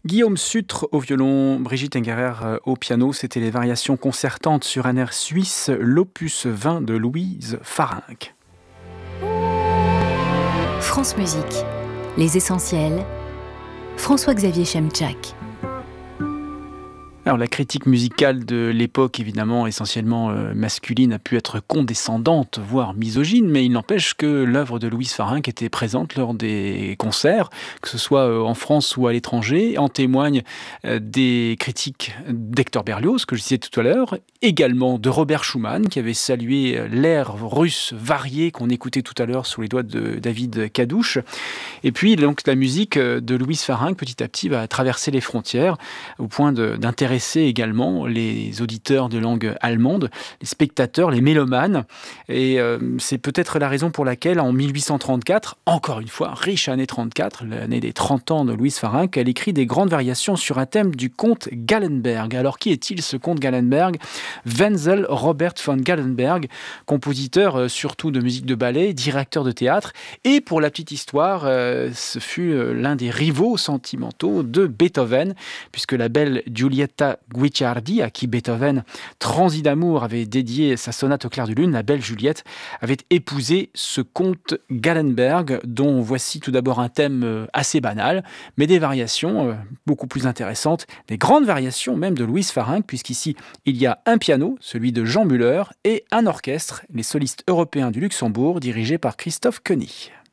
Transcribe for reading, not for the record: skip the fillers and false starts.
Guillaume Sutre au violon, Brigitte Engerer au piano, c'était les variations concertantes sur un air suisse, l'opus 20 de Louise Farinck. France Musique, les essentiels, François-Xavier Chemchak. Alors la critique musicale de l'époque, évidemment essentiellement masculine, a pu être condescendante, voire misogyne, mais il n'empêche que l'œuvre de Louise Farinck était présente lors des concerts, que ce soit en France ou à l'étranger. En témoignent des critiques d'Hector Berlioz, que je disais tout à l'heure, également de Robert Schumann, qui avait salué l'air russe varié qu'on écoutait tout à l'heure sous les doigts de David Kadouche. Et puis donc la musique de Louise Farinck, petit à petit, va traverser les frontières, au point d'intéresser également les auditeurs de langue allemande, les spectateurs, les mélomanes. Et c'est peut-être la raison pour laquelle, en 1834, encore une fois, riche année 34, l'année des 30 ans de Louise Farinck, elle écrit des grandes variations sur un thème du comte Gallenberg. Alors, qui est-il, ce comte Gallenberg ? Wenzel Robert von Gallenberg, compositeur surtout de musique de ballet, directeur de théâtre. Et pour la petite histoire, ce fut l'un des rivaux sentimentaux de Beethoven, puisque la belle Giulietta Guicciardi, à qui Beethoven, transi d'amour, avait dédié sa sonate au clair de lune, la belle Juliette, avait épousé ce comte Gallenberg, dont voici tout d'abord un thème assez banal, mais des variations beaucoup plus intéressantes, des grandes variations même de Louise Farinck, puisqu'ici il y a un piano, celui de Jean Müller, et un orchestre, les solistes européens du Luxembourg, dirigé par Christophe Koenig.